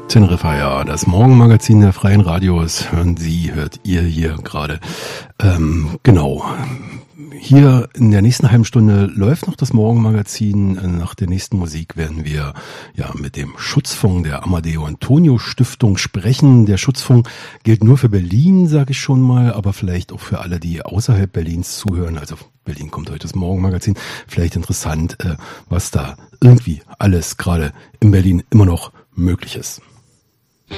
Teneriffa, ja, das Morgenmagazin der Freien Radios hört ihr hier gerade. Genau. Hier in der nächsten halben Stunde läuft noch das Morgenmagazin. Nach der nächsten Musik werden wir ja mit dem Schutzfonds der Amadeo Antonio Stiftung sprechen. Der Schutzfonds gilt nur für Berlin, sage ich schon mal, aber vielleicht auch für alle, die außerhalb Berlins zuhören. Also Berlin kommt heute das Morgenmagazin. Vielleicht interessant, was da irgendwie alles gerade in Berlin immer noch möglich ist.